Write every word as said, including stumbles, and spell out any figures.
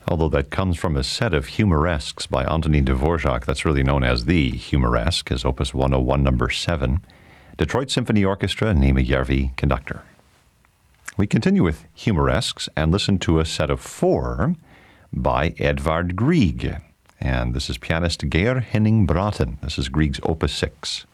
although that comes from a set of humoresques by Antonin Dvorak that's really known as the Humoresque, his Opus one oh one, number seven. Detroit Symphony Orchestra, Nima Järvi, conductor. We continue with humoresques and listen to a set of four by Edvard Grieg. And this is pianist Geir Henning Braten. This is Grieg's Opus six.